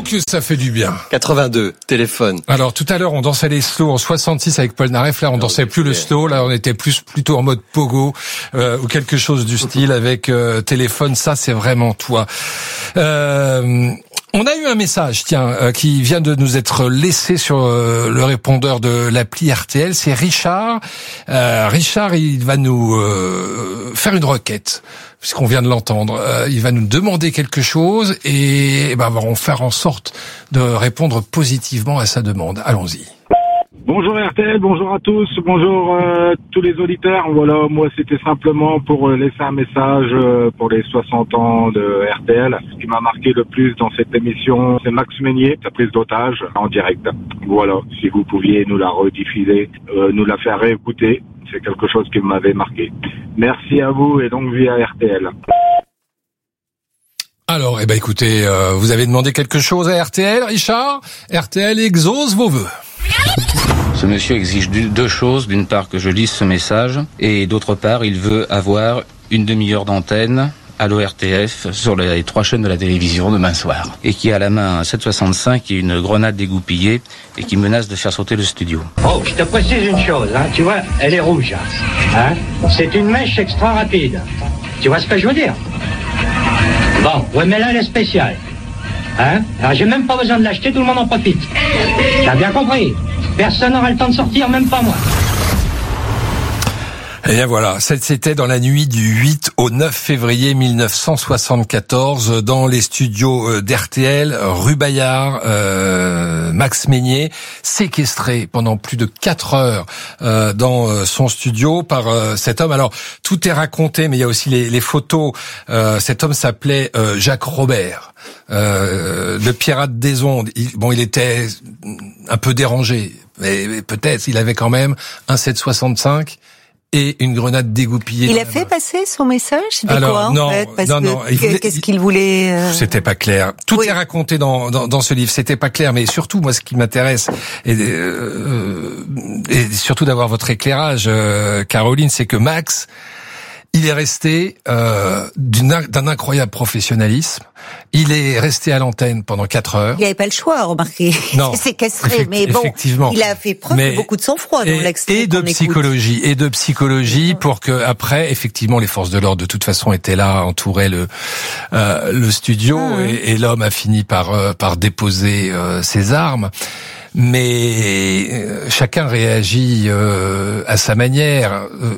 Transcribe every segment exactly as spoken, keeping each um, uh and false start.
que ça fait du bien. quatre-vingt-deux, téléphone. Alors tout à l'heure on dansait les slow en soixante-six avec Paul Naref, là on dansait plus le slow, là on était plus plutôt en mode pogo euh, ou quelque chose du style avec euh, téléphone, ça c'est vraiment toi. Euh, on a eu un message, tiens, euh, qui vient de nous être laissé sur euh, le répondeur de l'appli R T L, c'est Richard. Euh, Richard, il va nous euh, faire une requête, puisqu'on vient de l'entendre. Euh, il va nous demander quelque chose et, et ben, on va faire en sorte de répondre positivement à sa demande. Allons-y. Bonjour R T L, bonjour à tous, bonjour euh, tous les auditeurs. Voilà, moi c'était simplement pour laisser un message euh, pour les soixante ans de R T L. Ce qui m'a marqué le plus dans cette émission, c'est Max Meignier, sa prise d'otage en direct. Voilà, si vous pouviez nous la rediffuser, euh, nous la faire réécouter, c'est quelque chose qui m'avait marqué. Merci à vous et longue vie à R T L. Alors, eh ben écoutez, euh, vous avez demandé quelque chose à R T L, Richard. R T L exauce vos vœux. Ce monsieur exige deux choses. D'une part, que je lise ce message. Et d'autre part, il veut avoir une demi-heure d'antenne à l'O R T F sur les trois chaînes de la télévision demain soir. Et qui a à la main un sept soixante-cinq et une grenade dégoupillée et qui menace de faire sauter le studio. Oh, je te précise une chose, hein. Tu vois, elle est rouge. Hein. C'est une mèche extra rapide. Tu vois ce que je veux dire? Bon, ouais, mais là, elle est spéciale. Hein? Alors, j'ai même pas besoin de l'acheter, tout le monde en profite. T'as bien compris? Personne n'aura le temps de sortir, même pas moi. Et bien voilà, c'était dans la nuit du huit au neuf février mille neuf cent soixante-quatorze, dans les studios d'R T L, rue Bayard, euh, Max Meignier, séquestré pendant plus de quatre heures euh, dans son studio par euh, cet homme. Alors, tout est raconté, mais il y a aussi les, les photos. Euh, cet homme s'appelait euh, Jacques Robert, euh, le pirate des ondes. Il, bon, il était un peu dérangé, mais, mais peut-être il avait quand même un sept soixante-cinq et une grenade dégoupillée. Il a fait passer son message? C'était Alors, quoi, en non, fait Parce non, que, non, il voulait, qu'est-ce qu'il voulait euh... C'était pas clair. Tout oui. est raconté dans, dans, dans ce livre. C'était pas clair, mais surtout, moi, ce qui m'intéresse, et, euh, et surtout d'avoir votre éclairage, euh, Caroline, c'est que Max, il est resté euh, d'une, d'un incroyable professionnalisme. Il est resté à l'antenne pendant quatre heures. Il n'avait pas le choix, remarquez. Non, c'est castré, mais bon, il a fait preuve mais, de beaucoup de sang-froid dans et, l'extrait et de qu'on psychologie, écoute. et de psychologie pour que après, effectivement, les forces de l'ordre de toute façon étaient là, entouraient le euh, le studio, mmh. et, et l'homme a fini par euh, par déposer euh, ses armes. Mais euh, chacun réagit euh, à sa manière. Euh,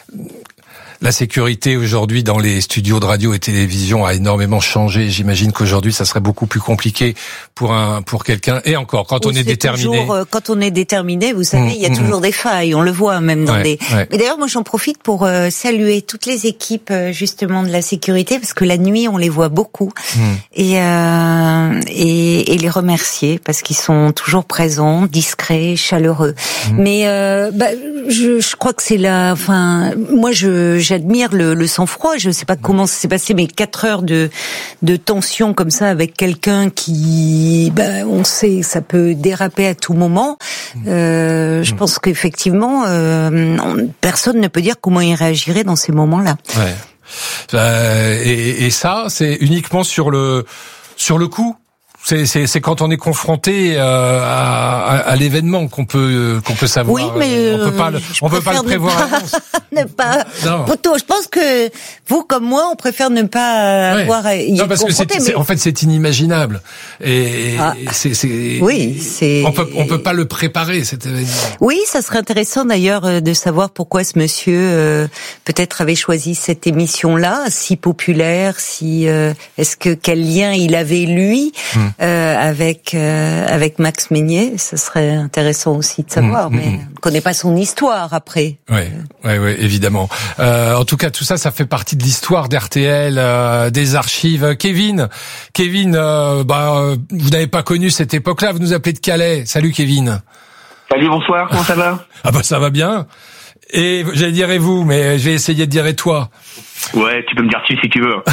La sécurité aujourd'hui dans les studios de radio et télévision a énormément changé. J'imagine qu'aujourd'hui, ça serait beaucoup plus compliqué pour un pour quelqu'un. Et encore, quand oh, on est, est déterminé. Toujours, euh, quand on est déterminé, vous savez, mmh, il y a mmh. toujours des failles. On le voit même dans ouais, des. Ouais. Mais d'ailleurs, moi, j'en profite pour euh, saluer toutes les équipes euh, justement de la sécurité, parce que la nuit, on les voit beaucoup, mmh. et, euh, et et les remercier parce qu'ils sont toujours présents, discrets, chaleureux. Mmh. Mais euh, bah, je, je crois que c'est la. Enfin, moi, je j'admire le, le sang-froid. Je ne sais pas comment ça s'est passé, mais quatre heures de de tension comme ça avec quelqu'un qui, ben, on sait, ça peut déraper à tout moment. Euh, je pense qu'effectivement, euh, personne ne peut dire comment il réagirait dans ces moments-là. Ouais. Euh, et, et ça, c'est uniquement sur le sur le coup. C'est, c'est, c'est quand on est confronté euh, à, à, à l'événement qu'on peut qu'on peut savoir. Oui, mais on peut pas le, on peut pas le prévoir. Ne pas. Non. Plutôt, je pense que vous comme moi, on préfère ne pas ouais. avoir à y non, parce que c'est, mais... c'est, en fait, c'est inimaginable. Et, ah. et c'est, c'est. Oui, c'est. On peut on peut pas le préparer cet événement. Oui, ça serait intéressant d'ailleurs de savoir pourquoi ce monsieur euh, peut-être avait choisi cette émission-là, si populaire, si euh, est-ce que quel lien il avait lui. Hum. Euh, avec euh, avec Max Meignier, ce serait intéressant aussi de savoir, mmh, mais mmh. on ne connaît pas son histoire après. Oui, oui, oui, évidemment. Euh, en tout cas, tout ça, ça fait partie de l'histoire d'R T L, euh, des archives. Kevin, Kevin, euh, bah, vous n'avez pas connu cette époque-là, vous nous appelez de Calais. Salut Kevin. Salut, bonsoir, comment ça va? Ah bah ça va bien. Et j'allais dire et vous, mais je vais essayer de dire et toi. Ouais, tu peux me dire tu si tu veux.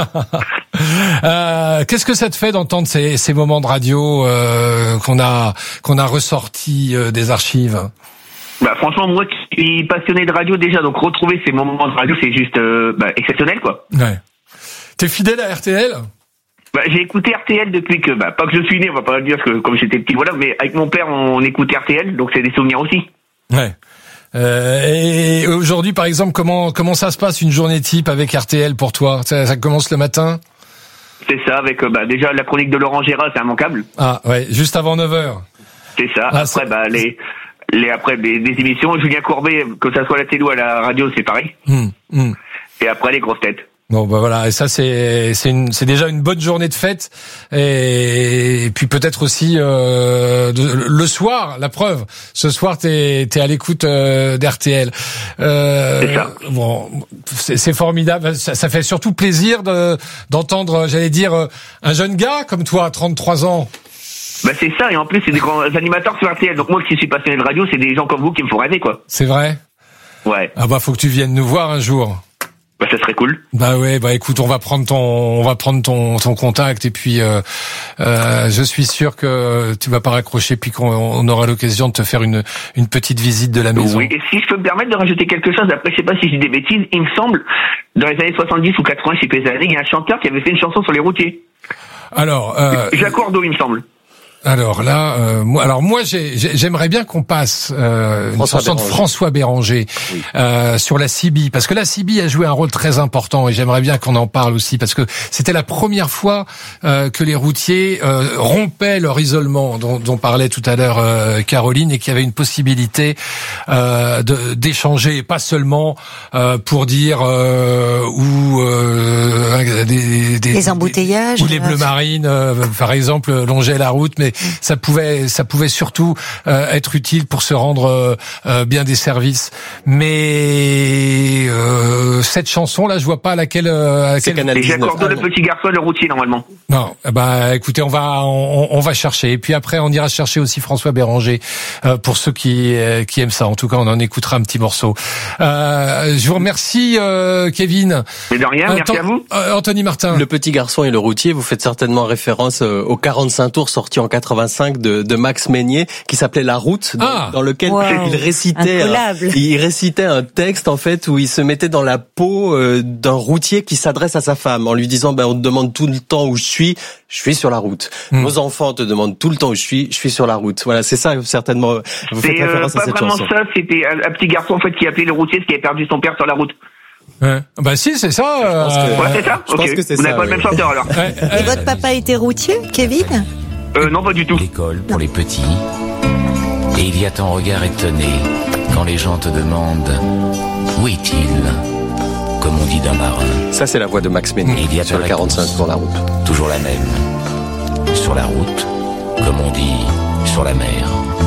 euh, qu'est-ce que ça te fait d'entendre ces, ces moments de radio euh, qu'on a qu'on a ressortis euh, des archives? Bah franchement, moi qui suis passionné de radio déjà, donc retrouver ces moments de radio, c'est juste euh, bah, exceptionnel quoi. Ouais. T'es fidèle à R T L? Bah, j'ai écouté R T L depuis que, bah, pas que je suis né, on va pas le dire que comme j'étais petit, voilà, mais avec mon père, on écoutait R T L, donc c'est des souvenirs aussi. Ouais. Euh, et aujourd'hui, par exemple, comment comment ça se passe une journée type avec R T L pour toi? Ça, ça commence le matin? C'est ça, avec, bah, déjà, la chronique de Laurent Gérard, c'est immanquable. Ah, ouais, juste avant neuf heures. C'est ça. Ah, après, c'est... bah, les, les, après, des, des émissions, Julien Courbet, que ça soit à la télé ou à la radio, c'est pareil. Mmh, mmh. Et après, les grosses têtes. Bon, bah voilà, et ça c'est c'est une c'est déjà une bonne journée de fête, et, et puis peut-être aussi euh, de, le soir, la preuve. Ce soir, t'es t'es à l'écoute euh, d'R T L. Euh, c'est ça. Bon, c'est, c'est formidable. Ça, ça fait surtout plaisir de d'entendre, j'allais dire, un jeune gars comme toi, trente-trois ans. Bah c'est ça, et en plus c'est des grands animateurs sur R T L. Donc moi qui suis passionné de radio, c'est des gens comme vous qui me font rêver, quoi. C'est vrai. Ouais. Ah bah faut que tu viennes nous voir un jour. Bah ça serait cool. Bah ouais, bah écoute, on va prendre ton, on va prendre ton, ton contact, et puis euh, euh, je suis sûr que tu vas pas raccrocher, puis qu'on on aura l'occasion de te faire une une petite visite de la maison. Oui, et si je peux me permettre de rajouter quelque chose, après je sais pas si je dis des bêtises, il me semble, dans les années soixante-dix ou quatre-vingts, je sais plus les années, il y a un chanteur qui avait fait une chanson sur les routiers. Alors, euh, Jacques Cordeau, il me semble. Alors là, euh, moi, alors moi, j'ai, j'ai, j'aimerais bien qu'on passe euh, une chanson de François Béranger oui. euh, sur la C B, parce que la C B a joué un rôle très important, et j'aimerais bien qu'on en parle aussi, parce que c'était la première fois euh, que les routiers euh, rompaient leur isolement, dont, dont parlait tout à l'heure euh, Caroline, et qu'il y avait une possibilité euh, de, d'échanger, et pas seulement euh, pour dire euh, où euh, des, des, les embouteillages, ou les bleus marines, euh, par exemple, longeaient la route, mais ça pouvait, ça pouvait surtout euh, être utile pour se rendre euh, bien des services. Mais euh, cette chanson-là, je vois pas à laquelle. Euh, à c'est laquelle... Et j'accorde le petit garçon, le routier normalement. Non, bah écoutez, on va, on, on va chercher. Et puis après, on ira chercher aussi François Béranger euh, pour ceux qui euh, qui aiment ça. En tout cas, on en écoutera un petit morceau. Euh, je vous remercie, euh, Kevin. Mais de rien, merci Anton- à vous. Euh, Anthony Martin. Le petit garçon et le routier, vous faites certainement référence euh, au quarante-cinq tours sorti en quatre-vingt-cinq de, de Max Meignier, qui s'appelait La Route, dans, Ah. dans lequel Wow. il récitait, un, il récitait un texte en fait où il se mettait dans la peau euh, d'un routier qui s'adresse à sa femme en lui disant ben on te demande tout le temps où je suis, je suis sur la route. Mm. Nos enfants te demandent tout le temps où je suis, je suis sur la route. Voilà, c'est ça certainement. Vous faites C'est euh, référence pas à cette vraiment chanson. ça, c'était un, un petit garçon en fait qui appelait le routier parce qu'il avait perdu son père sur la route. Ouais. Bah si, c'est ça. Je pense que- euh, Ouais, c'est ça. je Ok. pense que c'est Vous n'avez ça, pas oui. le même chanteur alors. ouais, Et euh, votre papa était routier, Kevin? Euh, non, pas du tout. L'école pour les petits. Et il y a ton regard étonné quand les gens te demandent où est-il, comme on dit d'un marin. Ça c'est la voix de Max Et Meignier il y a sur ta le quarante-cinq réponse. pour la route. Toujours la même. Sur la route, comme on dit sur la mer.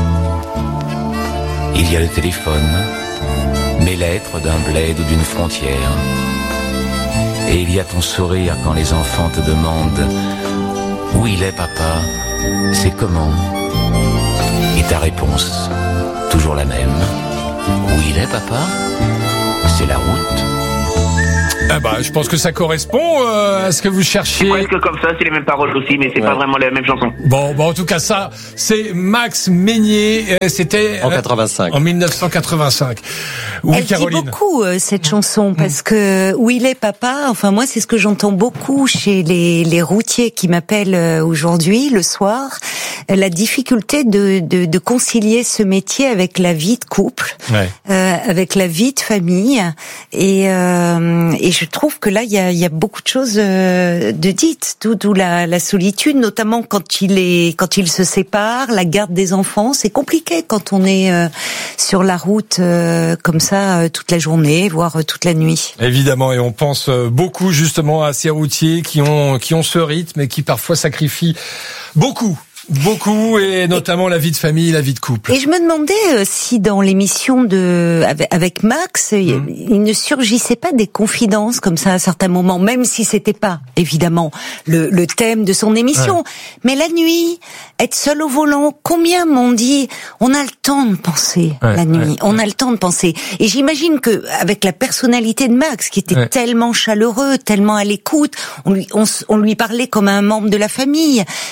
Il y a le téléphone, mes lettres d'un bled ou d'une frontière. Et il y a ton sourire quand les enfants te demandent où il est papa, c'est comment. Et ta réponse, toujours la même. Où il est papa, c'est la route. ah bah, je pense que ça correspond euh, à ce que vous C'est cherchiez. presque comme ça, c'est les mêmes paroles aussi, mais c'est Ouais. pas vraiment la même chanson. Bon, bon, en tout cas, ça, c'est Max Meignier. euh, C'était En euh, quatre-vingt-cinq. en mille neuf cent quatre-vingt-cinq. Oui, Elle Caroline. dit beaucoup euh, cette chanson parce que où il est papa. Enfin moi c'est ce que j'entends beaucoup chez les, les routiers qui m'appellent euh, aujourd'hui le soir. euh, La difficulté de, de, de concilier ce métier avec la vie de couple, Ouais. euh, avec la vie de famille. Et, euh, et je trouve que là il y a, il y a beaucoup de choses euh, de dites, d'où, d'où la, la solitude, notamment quand il est quand il se sépare, la garde des enfants. C'est compliqué quand on est euh, sur la route euh, comme ça euh, toute la journée, voire euh, toute la nuit. Évidemment, et on pense euh, beaucoup justement à ces routiers qui ont qui ont ce rythme et qui parfois sacrifient beaucoup, beaucoup, et notamment la vie de famille, la vie de couple. Et je me demandais euh, si dans l'émission de avec, avec Max, Mmh. il, il ne surgissait pas des confidences comme ça à certains moments, même si c'était pas évidemment le, le thème de son émission. Ouais. Mais la nuit, être seul au volant, combien m'ont dit on a le temps de penser Ouais, la nuit, ouais, on a le temps de penser. Et j'imagine que avec la personnalité de Max, qui était Ouais. tellement chaleureux, tellement à l'écoute, on lui on, s- on lui parlait comme un membre de la famille.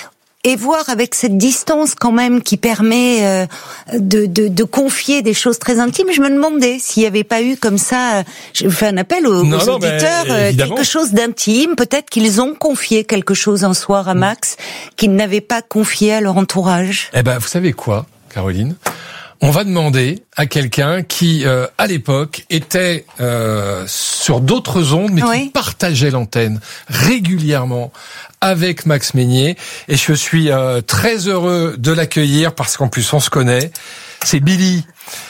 et voir avec cette distance quand même qui permet euh, de, de, de confier des choses très intimes, je me demandais s'il n'y avait pas eu comme ça, je fais un appel aux, non, aux non, auditeurs, euh, quelque chose d'intime, peut-être qu'ils ont confié quelque chose un soir à Max mmh. qu'ils n'avaient pas confié à leur entourage. Eh ben, vous savez quoi, Caroline ? On va demander à quelqu'un qui, euh, à l'époque, était euh, sur d'autres ondes, mais oui. qui partageait l'antenne régulièrement avec Max Meignier. Et je suis euh, très heureux de l'accueillir parce qu'en plus on se connaît. C'est Billy.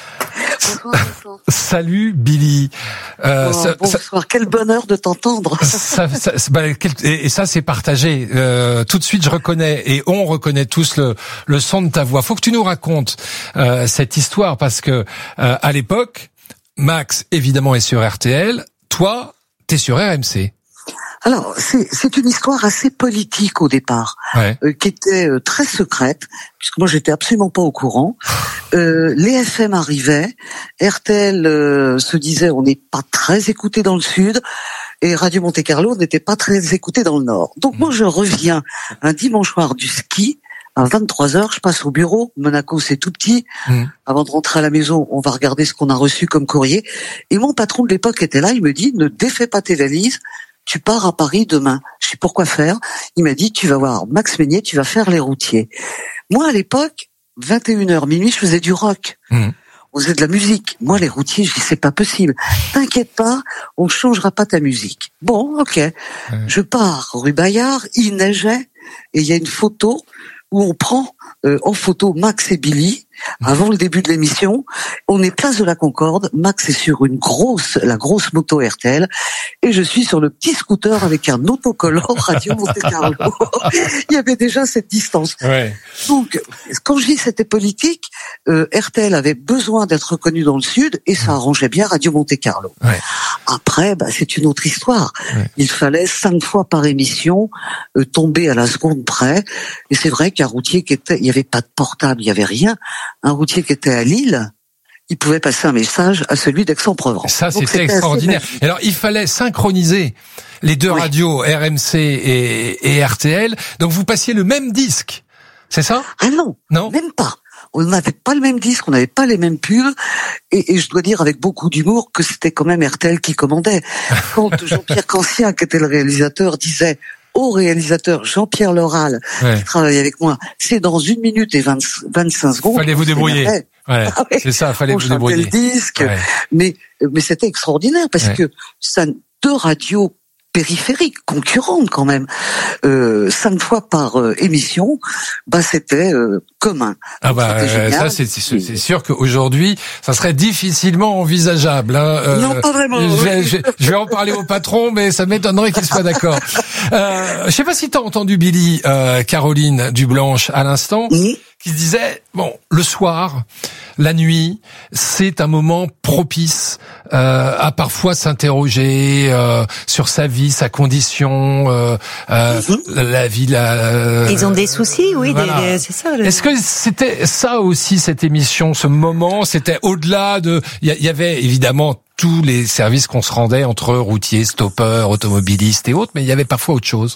Bonsoir, Salut Billy. Euh, oh, ça, bonsoir, ça, quel bonheur de t'entendre. Ça, ça, bah, et ça c'est partagé. Euh, tout de suite je reconnais et on reconnaît tous le, le son de ta voix. Faut que tu nous racontes euh, cette histoire parce que euh, à l'époque, Max évidemment est sur R T L. Toi, t'es sur R M C. Alors, c'est, c'est une histoire assez politique au départ, ouais. euh, qui était euh, très secrète, puisque moi j'étais absolument pas au courant. Euh, les F M arrivaient, R T L euh, se disait on n'est pas très écouté dans le sud, et Radio Monte-Carlo n'était pas très écouté dans le nord. Donc mmh. moi je reviens un dimanche soir du ski, à vingt-trois heures, je passe au bureau, Monaco c'est tout petit, mmh. avant de rentrer à la maison, on va regarder ce qu'on a reçu comme courrier, et mon patron de l'époque était là, il me dit ne défais pas tes valises, tu pars à Paris demain. Je sais pourquoi faire. Il m'a dit, tu vas voir Max Meignier, tu vas faire les routiers. Moi, à l'époque, vingt et une heures, minuit, je faisais du rock. Mmh. On faisait de la musique. Moi, les routiers, je dis, c'est pas possible. T'inquiète pas, on changera pas ta musique. Bon, ok. Mmh. Je pars rue Bayard, il neigeait, et il y a une photo où on prend euh, en photo Max et Billy, avant le début de l'émission. On est place de la Concorde, Max est sur une grosse, la grosse moto R T L, et je suis sur le petit scooter avec un autocollant Radio Monte-Carlo. Il y avait déjà cette distance. Ouais. Donc, quand je dis c'était politique, euh, R T L avait besoin d'être reconnu dans le Sud, et ça arrangeait bien Radio Monte-Carlo. Ouais. Après, bah, c'est une autre histoire. Ouais. Il fallait cinq fois par émission euh, tomber à la seconde près, et c'est vrai qu'un routier qui était, il y avait pas de portable, il y avait rien. Un routier qui était à Lille, il pouvait passer un message à celui d'Aix-en-Provence. Ça, c'était, c'était extraordinaire. Alors, il fallait synchroniser les deux oui. radios, R M C et, et R T L. Donc, vous passiez le même disque, c'est ça? Ah non, non, même pas. On n'avait pas le même disque, on n'avait pas les mêmes pubs, et, et je dois dire avec beaucoup d'humour que c'était quand même R T L qui commandait. Quand Jean-Pierre Cancien, qui était le réalisateur, disait au réalisateur Jean-Pierre Loral, ouais. qui travaille avec moi, c'est dans une minute et vingt, vingt-cinq secondes. Fallait vous débrouiller. Ouais, ah ouais. C'est ça, fallait on vous débrouiller. Le disque, ouais. mais mais c'était extraordinaire parce ouais. que ça deux radios périphériques, concurrentes quand même, euh, cinq fois par euh, émission, bah c'était euh, commun. Ah bah euh, ça c'est, c'est, c'est sûr qu'aujourd'hui ça serait difficilement envisageable. Hein. Euh, non pas vraiment. Je vais, je, je vais en parler au patron, mais ça m'étonnerait qu'il soit d'accord. euh, je sais pas si t'as entendu Billy, euh, Caroline Dublanche à l'instant, mmh. qui se disait bon le soir. La nuit, c'est un moment propice euh, à parfois s'interroger euh, sur sa vie, sa condition, euh, euh, mmh. la, la vie. La, euh, Ils ont des soucis, oui, voilà. des, c'est ça. Le... Est-ce que c'était ça aussi cette émission, ce moment? C'était au-delà de. Il y, y avait évidemment tous les services qu'on se rendait entre routiers, stoppeurs, automobilistes et autres, mais il y avait parfois autre chose.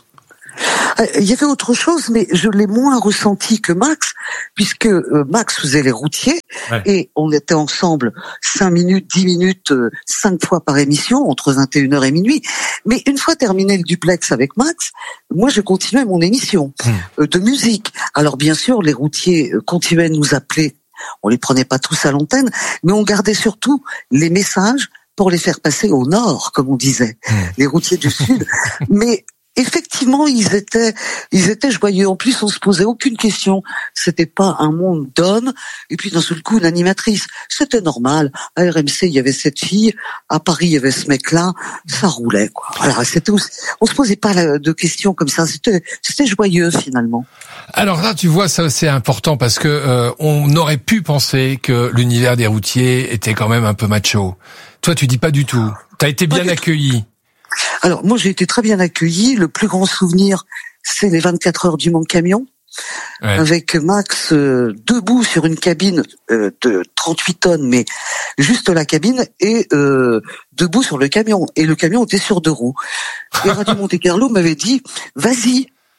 Il y avait autre chose, mais je l'ai moins ressenti que Max, puisque Max faisait les routiers, ouais. et on était ensemble cinq minutes, dix minutes, cinq fois par émission, entre vingt et une heures et minuit. Mais une fois terminé le duplex avec Max, moi je continuais mon émission mmh. de musique. Alors bien sûr, les routiers continuaient de nous appeler, on les prenait pas tous à l'antenne, mais on gardait surtout les messages pour les faire passer au nord, comme on disait, mmh. les routiers du sud. Mais effectivement, ils étaient, ils étaient joyeux. En plus, on se posait aucune question. C'était pas un monde d'hommes. Et puis, d'un seul coup, une animatrice. C'était normal. À R M C, il y avait cette fille. À Paris, il y avait ce mec-là. Ça roulait, quoi. Voilà. C'était aussi, on se posait pas de questions comme ça. C'était, c'était joyeux, finalement. Alors là, tu vois, ça, c'est important parce que, euh, on aurait pu penser que l'univers des routiers était quand même un peu macho. Toi, tu dis pas du tout. T'as été bien accueilli. Alors, moi, j'ai été très bien accueilli. Le plus grand souvenir, c'est les vingt-quatre heures du Mans Camion. Ouais. Avec Max euh, debout sur une cabine euh, de trente-huit tonnes, mais juste la cabine, et euh, debout sur le camion. Et le camion était sur deux roues. Et Radio Monte-Carlo m'avait dit, vas-y.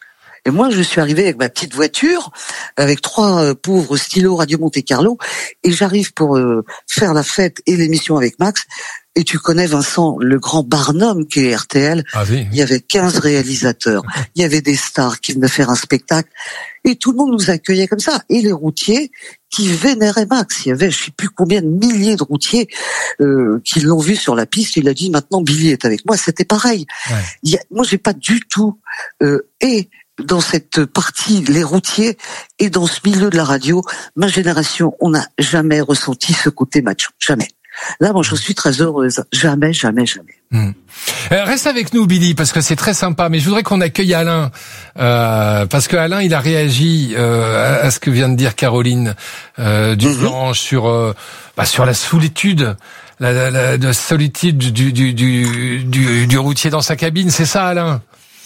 Et moi, je suis arrivée avec ma petite voiture, avec trois euh, pauvres stylos Radio Monte Carlo, et j'arrive pour euh, faire la fête et l'émission avec Max. Et tu connais, Vincent, le grand Barnum qui est R T L. Ah oui. Il y avait quinze réalisateurs. Il y avait des stars qui venaient faire un spectacle. Et tout le monde nous accueillait comme ça. Et les routiers qui vénéraient Max. Il y avait, je sais plus combien de milliers de routiers euh, qui l'ont vu sur la piste. Il a dit, maintenant, Billy est avec moi. C'était pareil. Ouais. Il y a, moi, j'ai pas du tout... Euh, et dans cette partie, les routiers, et dans ce milieu de la radio, ma génération, on n'a jamais ressenti ce côté macho. Jamais. Là, moi, je suis très heureuse. Jamais, jamais, jamais. Mmh. Euh, reste avec nous, Billy, parce que c'est très sympa. Mais je voudrais qu'on accueille Alain, euh, parce que Alain, il a réagi euh, à ce que vient de dire Caroline euh, Duflange mmh. sur euh, bah, sur la solitude, la, la, la, la solitude du, du, du, du, du routier dans sa cabine. C'est ça, Alain?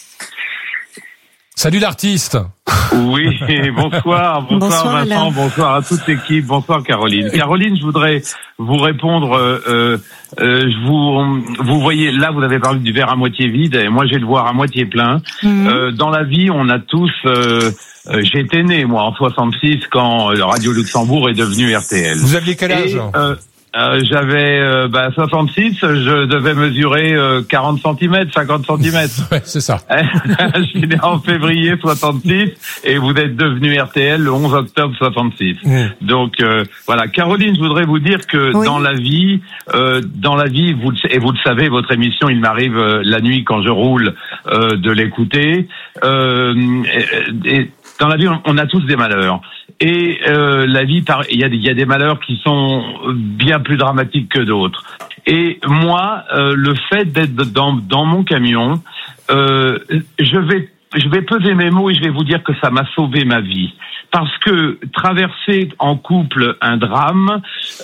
Salut l'artiste. Oui, bonsoir, bonsoir, bonsoir Vincent, Alain. Bonsoir à toute l'équipe, bonsoir Caroline. Caroline, je voudrais vous répondre, euh, euh, je vous, vous voyez, là vous avez parlé du verre à moitié vide, et moi j'ai le voir à moitié plein. Mmh. Euh, dans la vie, on a tous... Euh, euh, j'ai été né, moi, en soixante-six, quand Radio Luxembourg est devenu R T L. Vous aviez quel âge? et, euh, Euh, j'avais euh, bah, soixante-six, je devais mesurer euh, quarante centimètres, cinquante centimètres. Ouais, c'est ça. Je suis né en février soixante-six et vous êtes devenu R T L le onze octobre soixante-six. Mmh. Donc euh, voilà, Caroline, je voudrais vous dire que oui. dans la vie, euh, dans la vie, vous et vous le savez, votre émission, il m'arrive euh, la nuit quand je roule euh, de l'écouter. Euh, et, et dans la vie, on a tous des malheurs. Et euh, la vie, il y a, y a des malheurs qui sont bien plus dramatiques que d'autres. Et moi, euh, le fait d'être dans, dans mon camion, euh, je vais, je vais peser mes mots et je vais vous dire que ça m'a sauvé ma vie. Parce que traverser en couple un drame,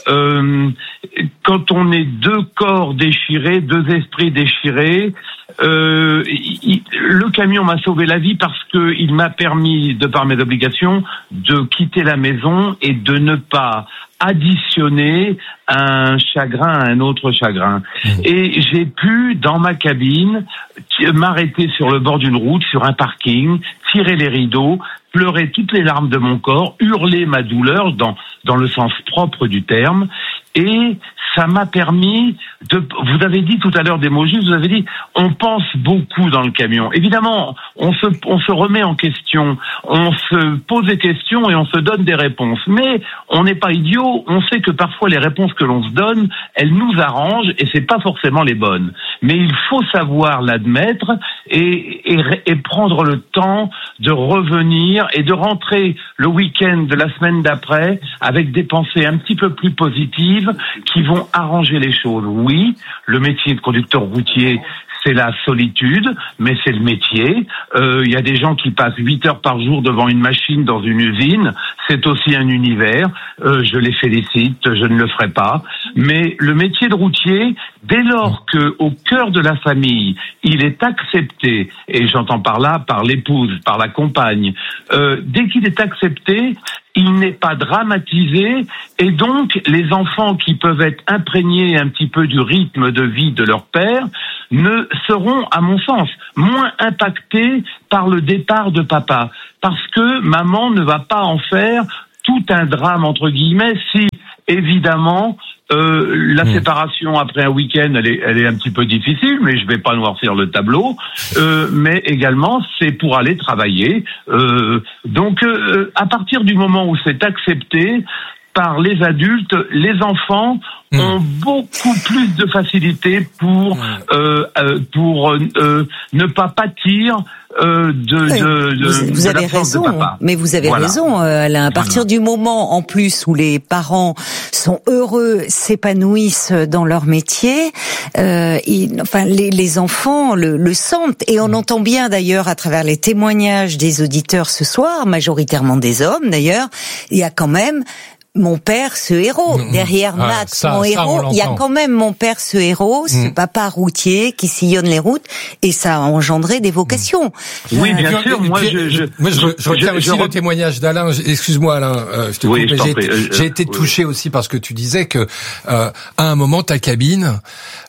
euh, quand on est deux corps déchirés, deux esprits déchirés, euh, il, le camion m'a sauvé la vie parce que il m'a permis, de par mes obligations, de quitter la maison et de ne pas additionner un chagrin à un autre chagrin. Mmh. Et j'ai pu, dans ma cabine, m'arrêter sur le bord d'une route, sur un parking, tirer les rideaux, pleurer toutes les larmes de mon corps, hurler ma douleur dans, dans le sens propre du terme. Et ça m'a permis de... Vous avez dit tout à l'heure des mots justes, vous avez dit on pense beaucoup dans le camion. Évidemment, on se, on se remet en question, on se pose des questions et on se donne des réponses. Mais on n'est pas idiot, on sait que parfois les réponses que l'on se donne, elles nous arrangent et c'est pas forcément les bonnes. Mais il faut savoir l'admettre et, et, et prendre le temps de revenir et de rentrer le week-end de la semaine d'après avec des pensées un petit peu plus positives qui vont arranger les choses. Oui, le métier de conducteur routier, c'est la solitude, mais c'est le métier. Il euh, y a des gens qui passent huit heures par jour devant une machine dans une usine. C'est aussi un univers. Euh, je les félicite, je ne le ferai pas. Mais le métier de routier, dès lors que au cœur de la famille, il est accepté, et j'entends par là par l'épouse, par la compagne, euh, dès qu'il est accepté, il n'est pas dramatisé et donc les enfants qui peuvent être imprégnés un petit peu du rythme de vie de leur père ne seront, à mon sens, moins impactés par le départ de papa. Parce que maman ne va pas en faire tout un drame, entre guillemets, si, évidemment, Euh, la mmh. séparation après un week-end, elle est, elle est un petit peu difficile, mais je vais pas noircir le tableau. Euh, mais également, c'est pour aller travailler. Euh, donc, euh, à partir du moment où c'est accepté par les adultes, les enfants mmh. ont beaucoup plus de facilité pour mmh. euh, euh, pour euh, ne pas pâtir. Euh, de, oui, de, de, vous, vous de avez raison, mais vous avez voilà. raison, euh, Alain. À partir voilà. du moment, en plus, où les parents sont heureux, s'épanouissent dans leur métier, euh, ils, enfin, les, les enfants le, le sentent, et on mmh. entend bien d'ailleurs à travers les témoignages des auditeurs ce soir, majoritairement des hommes d'ailleurs, il y a quand même mon père, ce héros. Mmh. Derrière ah, Max, ça, mon ça, héros, il y a quand même mon père, ce héros, mmh. ce papa routier qui sillonne les routes, et ça a engendré des vocations. Mmh. Oui, bien euh, sûr. Moi, puis, je, je, moi, je, je retiens aussi je... le témoignage d'Alain. Excuse-moi, Alain, euh, je te oui, coupe, je j'ai, été, euh, j'ai été touché oui. aussi parce que tu disais que euh, à un moment ta cabine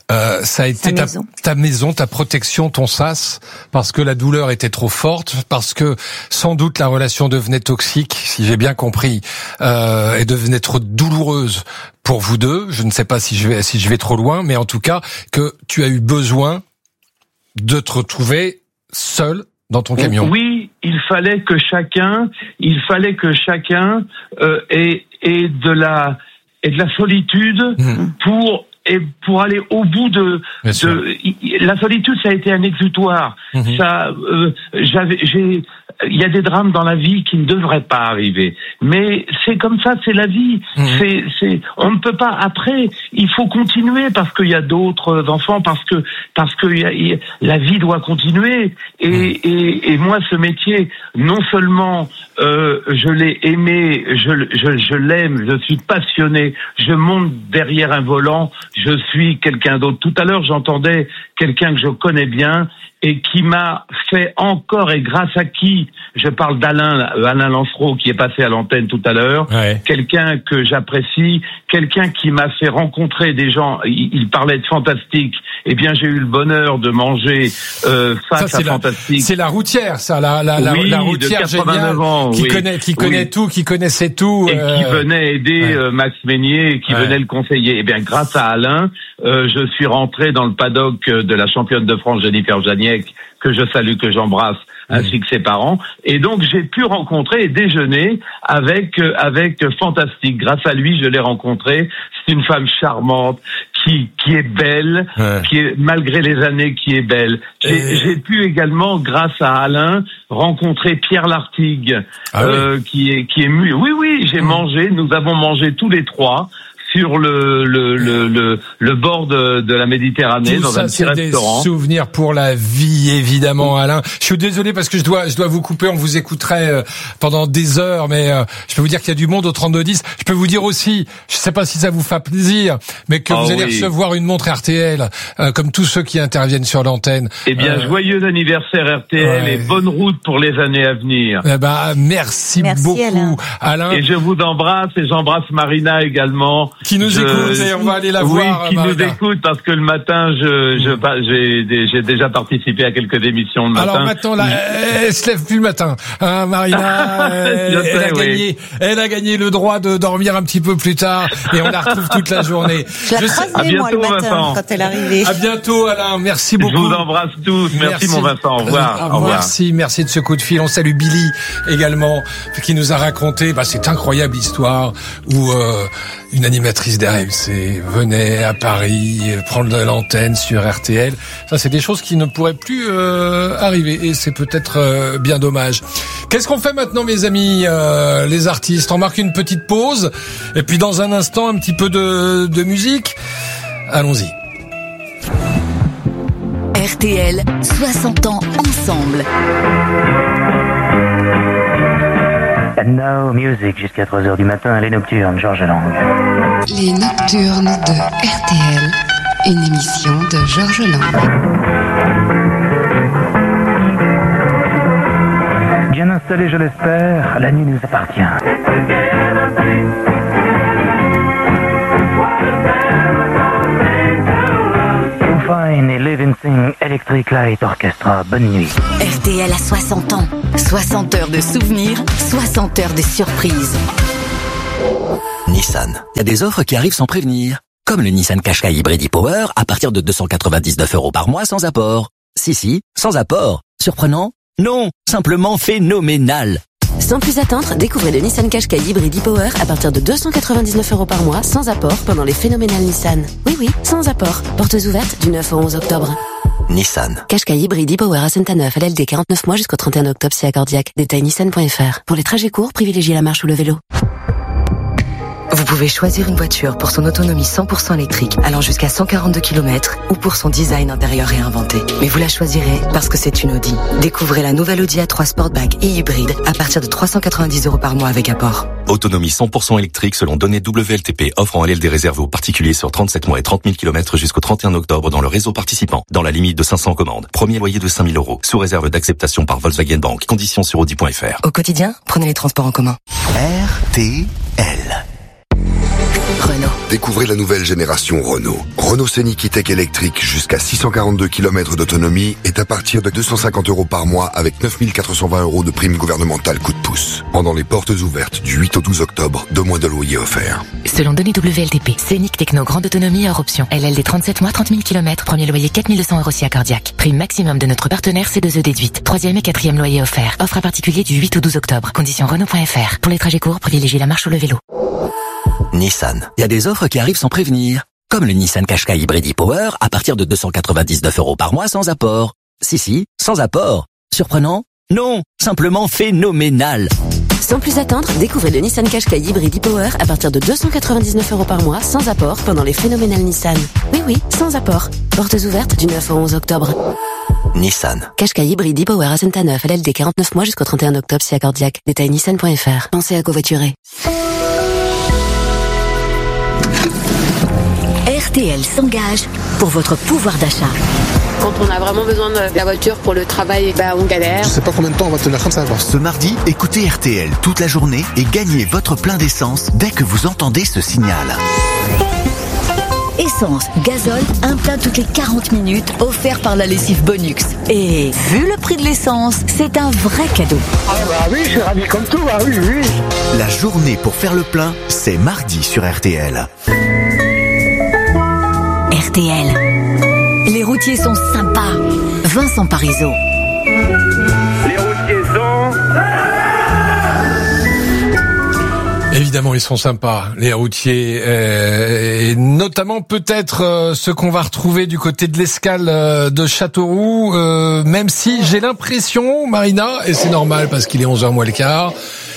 euh, ça a été ta, ta, ta maison, ta protection, ton sas, parce que la douleur était trop forte, parce que sans doute la relation devenait toxique, si j'ai bien compris, euh, et devenait trop douloureuse pour vous deux. Je ne sais pas si je vais si je vais trop loin, mais en tout cas que tu as eu besoin de te retrouver seul dans ton camion. Oui, il fallait que chacun, il fallait que chacun euh, ait, ait de la ait de la solitude mmh. pour et pour aller au bout de, de la solitude. Ça a été un exutoire. Mmh. Ça, euh, j'avais, j'ai, il y a des drames dans la vie qui ne devraient pas arriver, mais c'est comme ça, c'est la vie. Mmh. C'est, c'est, on ne peut pas. Après, il faut continuer parce qu'il y a d'autres enfants, parce que parce que y a, y a, la vie doit continuer. Et, mmh. et, et moi, ce métier, non seulement euh, je l'ai aimé, je, je, je l'aime, je suis passionné, je monte derrière un volant. Je suis quelqu'un d'autre. Tout à l'heure, j'entendais quelqu'un que je connais bien et qui m'a fait encore, et grâce à qui, je parle d'Alain, Alain Lancereau, qui est passé à l'antenne tout à l'heure, ouais. Quelqu'un que j'apprécie, quelqu'un qui m'a fait rencontrer des gens, il, il parlait de Fantastique, eh bien j'ai eu le bonheur de manger euh, face ça, à Fantastique. La, c'est la routière, ça, la, la, la, oui, la routière géniale, ans, qui oui. connaît, qui connaît oui. tout, qui connaissait tout. Et euh... qui venait aider ouais. euh, Max Meignier, et qui ouais. venait le conseiller. Eh bien grâce à Alain, euh, je suis rentré dans le paddock de la championne de France, Jennifer Janiek, que je salue, que j'embrasse, ainsi mmh. que ses parents. Et donc, j'ai pu rencontrer et déjeuner avec euh, avec Fantastique. Grâce à lui, je l'ai rencontré. C'est une femme charmante, qui qui est belle, ouais. qui est, malgré les années, qui est belle. J'ai, et... j'ai pu également, grâce à Alain, rencontrer Pierre Lartigue, ah euh, oui. qui est qui est mu. Oui, oui, j'ai mmh. mangé. Nous avons mangé tous les trois sur le le le le, le bord de, de la Méditerranée. Tout dans ça, un petit c'est restaurant. Des souvenirs pour la vie, évidemment, Alain. Je suis désolé parce que je dois je dois vous couper. On vous écouterait pendant des heures, mais je peux vous dire qu'il y a du monde au trente-deux dix. Je peux vous dire aussi, je sais pas si ça vous fait plaisir, mais que oh vous allez oui. recevoir une montre R T L, euh, comme tous ceux qui interviennent sur l'antenne. Eh bien, euh, joyeux anniversaire R T L ouais. et bonne route pour les années à venir. Eh ben, merci, merci beaucoup, Alain. Alain. Et je vous embrasse et j'embrasse Marina également. Qui nous je, écoute et on va aller la oui, voir. Oui, qui Marina. nous écoute parce que le matin, je, je, j'ai, j'ai déjà participé à quelques émissions le matin. Alors maintenant, là, elle se lève plus le matin. Hein, Marina, elle, sais, elle a oui. gagné, elle a gagné le droit de dormir un petit peu plus tard et on la retrouve toute la journée. Je la croisais, à bientôt, moi, le matin, Vincent. Quand elle est arrivée. À bientôt, Alain. Merci beaucoup. Je vous embrasse tous. Merci, merci mon Vincent. Au revoir. Au revoir. Merci, merci de ce coup de fil. On salue Billy également, qui nous a raconté, bah, cette incroyable histoire où, euh, une animatrice d'R M C venait à Paris prendre de l'antenne sur R T L. Ça, c'est des choses qui ne pourraient plus euh, arriver et c'est peut-être euh, bien dommage. Qu'est-ce qu'on fait maintenant, mes amis, euh, les artistes? On marque une petite pause et puis dans un instant, un petit peu de, de musique. Allons-y. R T L, soixante ans ensemble. No Music jusqu'à trois heures du matin, les Nocturnes, Georges Lang. Les Nocturnes de R T L, une émission de Georges Lang. Bien installé, je l'espère, la nuit nous appartient. Fine et Live and Sing Electric Light Orchestra. Bonne nuit. R T L a soixante ans. soixante heures de souvenirs, soixante heures de surprises. Nissan. Il y a des offres qui arrivent sans prévenir. Comme le Nissan Qashqai Hybrid e-Power à partir de deux cent quatre-vingt-dix-neuf euros par mois sans apport. Si, si, sans apport. Surprenant? Non, simplement phénoménal. Sans plus attendre, découvrez le Nissan Qashqai Hybrid e-Power à partir de deux cent quatre-vingt-dix-neuf euros par mois, sans apport, pendant les phénoménales Nissan. Oui, oui, sans apport. Portes ouvertes du neuf au onze octobre. Nissan. Qashqai Hybrid e-Power à Saint-Aneuf, L L D, quarante-neuf mois jusqu'au trente et un octobre, si accordiaque. Détail nissan point f r. Pour les trajets courts, privilégiez la marche ou le vélo. Vous pouvez choisir une voiture pour son autonomie cent pour cent électrique, allant jusqu'à cent quarante-deux kilomètres, ou pour son design intérieur réinventé. Mais vous la choisirez parce que c'est une Audi. Découvrez la nouvelle Audi A trois Sportback et hybride à partir de trois cent quatre-vingt-dix euros par mois avec apport. Autonomie cent pour cent électrique selon données W L T P, offre en L L D réservé aux particuliers sur trente-sept mois et trente mille kilomètres jusqu'au trente et un octobre dans le réseau participant, dans la limite de cinq cents commandes. Premier loyer de cinq mille euros, sous réserve d'acceptation par Volkswagen Bank. Conditions sur audi point f r. Au quotidien, prenez les transports en commun. R T L. Renault. Découvrez la nouvelle génération Renault. Renault Scénic E-Tech électrique jusqu'à six cent quarante-deux kilomètres d'autonomie est à partir de deux cent cinquante euros par mois avec neuf mille quatre cent vingt euros de prime gouvernementale coup de pouce. Pendant les portes ouvertes du huit au douze octobre, deux mois de loyer offerts. Selon données W L T P, Scénic Techno grande autonomie hors option. L L D trente-sept mois, trente mille kilomètres, premier loyer quatre mille deux cents euros si accordiaque. Prime maximum de notre partenaire C deux E déduite. Troisième et quatrième loyer offert. Offre à particulier du huit au douze octobre. Conditions Renault point F R. Pour les trajets courts, privilégiez la marche ou le vélo. Nissan. Il y a des offres qui arrivent sans prévenir. Comme le Nissan Qashqai Hybrid e-Power à partir de deux cent quatre-vingt-dix-neuf euros par mois sans apport. Si, si, sans apport. Surprenant? Non, simplement phénoménal. Sans plus attendre, découvrez le Nissan Qashqai Hybrid e-Power à partir de deux cent quatre-vingt-dix-neuf euros par mois sans apport pendant les phénoménales Nissan. Oui, oui, sans apport. Portes ouvertes du neuf au onze octobre. Nissan. Qashqai Hybrid e-Power à Santa-Neuf, L L D quarante-neuf mois jusqu'au trente et un octobre si accordiaque. Détail nissan point F R. Pensez à covoiturer. R T L s'engage pour votre pouvoir d'achat. Quand on a vraiment besoin de la voiture pour le travail, bah on galère. Je sais pas combien de temps on va tenir comme ça. Ce mardi, écoutez R T L toute la journée et gagnez votre plein d'essence dès que vous entendez ce signal. Essence, gazole, un plein toutes les quarante minutes, offert par la lessive Bonux. Et vu le prix de l'essence, c'est un vrai cadeau. Ah bah oui, je suis ravi comme tout, ah oui, oui. La journée pour faire le plein, c'est mardi sur R T L. R T L. Les routiers sont sympas. Vincent Parisot. Les routiers sont... Évidemment, ils sont sympas, les routiers, euh, et notamment peut-être euh, ceux qu'on va retrouver du côté de l'escale euh, de Châteauroux, euh, même si j'ai l'impression, Marina, et c'est normal parce qu'il est onze heures moins le quart,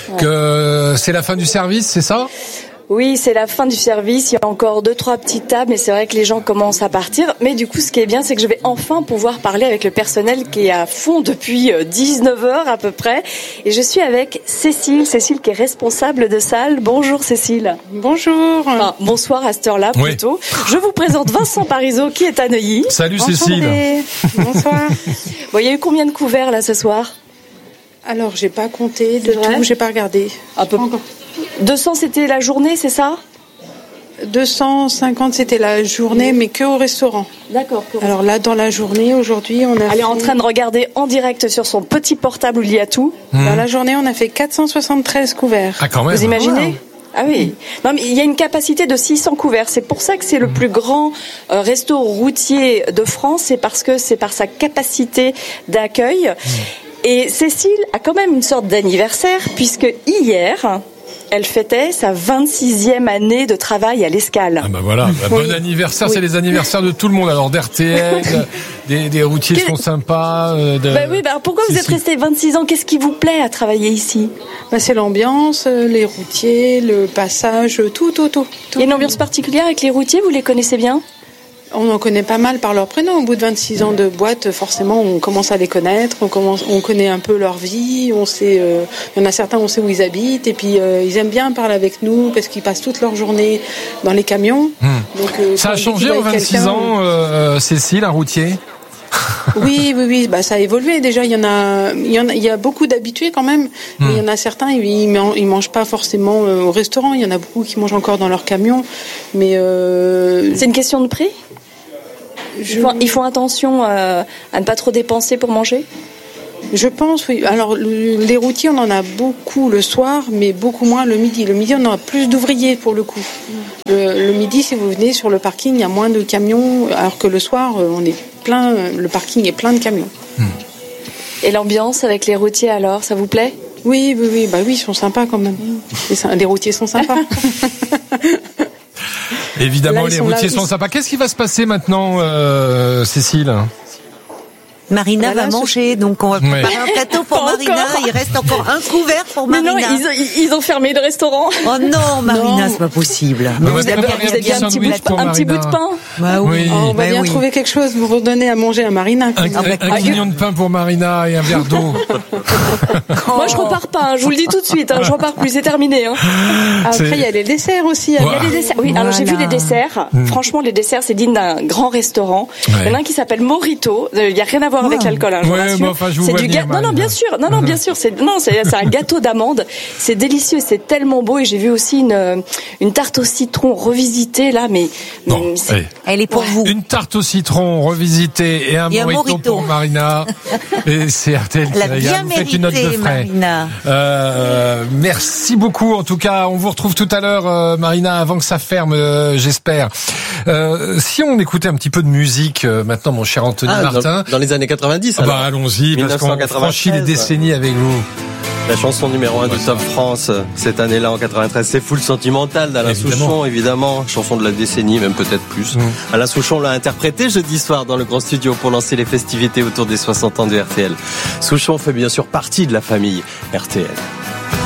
que c'est la fin du service, c'est ça ? Oui, c'est la fin du service. Il y a encore deux, trois petites tables, mais c'est vrai que les gens commencent à partir. Mais du coup, ce qui est bien, c'est que je vais enfin pouvoir parler avec le personnel qui est à fond depuis dix-neuf heures à peu près. Et je suis avec Cécile, Cécile qui est responsable de salle. Bonjour Cécile. Bonjour. Enfin, bonsoir à cette heure-là plutôt. Oui. Je vous présente Vincent Parisot qui est à Neuilly. Salut Cécile. Bonsoir. Bon, il y a eu combien de couverts là ce soir ? Alors, j'ai pas compté de tout, j'ai pas regardé. Un peu encore. deux cents, c'était la journée, c'est ça ? deux cent cinquante, c'était la journée, mais que au restaurant. D'accord. Alors là, dans la journée, aujourd'hui, on a Elle fait... est en train de regarder en direct sur son petit portable où il y a tout. Mmh. Dans la journée, on a fait quatre cent soixante-treize couverts. Ah, quand même. Vous imaginez ? Wow. Ah oui. Non, mais il y a une capacité de six cents couverts. C'est pour ça que c'est le plus grand euh, resto routier de France. C'est parce que c'est par sa capacité d'accueil. Mmh. Et Cécile a quand même une sorte d'anniversaire, puisque hier, elle fêtait sa vingt-sixième année de travail à l'Escale. Ah bah voilà, bah bon oui. anniversaire, oui. C'est les anniversaires de tout le monde. Alors d'R T L, des, des routiers que... sont sympas. Euh, de... Bah oui, bah pourquoi si, vous êtes si. resté vingt-six ans ? Qu'est-ce qui vous plaît à travailler ici ? Bah c'est l'ambiance, les routiers, le passage, tout, tout, tout. tout. Il y a une ambiance particulière avec les routiers, vous les connaissez bien ? On en connaît pas mal par leur prénom. Au bout de vingt-six ans de boîte, forcément, on commence à les connaître. On commence, on connaît un peu leur vie. On sait, euh, il y en a certains, on sait où ils habitent. Et puis, euh, ils aiment bien parler avec nous parce qu'ils passent toute leur journée dans les camions. Mmh. Donc, euh, ça a changé en vingt-six ans, euh, Cécile, un routier. Oui, oui, oui. Bah, ça a évolué. Déjà, il y en a, il y en a, il y a beaucoup d'habitués quand même. Mais il y en a certains, ils, ils mangent pas forcément au restaurant. Il y en a beaucoup qui mangent encore dans leur camion. Mais euh... c'est une question de prix. Je... Ils font attention à, à ne pas trop dépenser pour manger ? Je pense, oui. Alors, les routiers, on en a beaucoup le soir, mais beaucoup moins le midi. Le midi, on en a plus d'ouvriers, pour le coup. Le, le midi, si vous venez sur le parking, il y a moins de camions, alors que le soir, on est plein, le parking est plein de camions. Et l'ambiance avec les routiers, alors, ça vous plaît ? Oui, oui, oui. Bah oui, ils sont sympas quand même. Les, les routiers sont sympas. Évidemment, là, les routiers sont, sont sympas. Qu'est-ce qui va se passer maintenant, euh, Cécile ? Marina voilà, va manger, donc on va préparer ouais. un plateau pour Marina. Encore. Il reste encore un couvert pour Marina. Mais non, ils, ils ont fermé le restaurant. Oh non, Marina, non. C'est pas possible. Mais vous, vous avez, vous avez un, petit bout, de, un petit bout de pain. Bah oui. Oh, on va bah bien oui. trouver quelque chose pour redonner à manger à Marina. Un, un, un guignon de pain pour Marina et un verre d'eau. Moi, je repars pas. Hein, je vous le dis tout de suite. Hein, je repars plus. C'est terminé. Hein. Après, il y a les desserts aussi. Il y a les desserts. Oui. Voilà. Alors j'ai vu les desserts. Mmh. Franchement, les desserts, c'est digne d'un grand restaurant. Il y en a un qui s'appelle Morito. Il y a rien à voir voir avec l'alcool, hein, je vous ouais, rassure. bah, enfin, je vous c'est vois du bien, ga... non non bien sûr, non non bien sûr, c'est non c'est c'est un gâteau d'amande, c'est délicieux, c'est tellement beau et j'ai vu aussi une une tarte au citron revisitée là, mais, bon, mais c'est... elle est pour ouais. vous. Une tarte au citron revisitée et un, et morito, un morito pour Marina. Et c'est R T L qui régale. Vous faites une note de frais. Marina. Euh, merci beaucoup. En tout cas, on vous retrouve tout à l'heure, euh, Marina, avant que ça ferme, euh, j'espère. Euh, si on écoutait un petit peu de musique euh, maintenant, mon cher Anthony ah, Martin. Dans, dans les années quatre-vingt-dix. Ah bah allons-y, parce qu'on franchit les décennies avec vous. La chanson numéro un du Top France cette année-là en quatre-vingt-treize, c'est Full Sentimental d'Alain évidemment. Souchon, évidemment, chanson de la décennie, même peut-être plus. Mmh. Alain Souchon l'a interprété jeudi soir dans le Grand Studio pour lancer les festivités autour des soixante ans de R T L. Souchon fait bien sûr partie de la famille R T L.